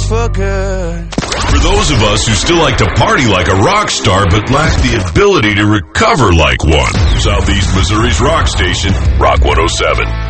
for good. For those of us who still like to party like a rock star but lack the ability to recover like one, Southeast Missouri's rock station, Rock 107.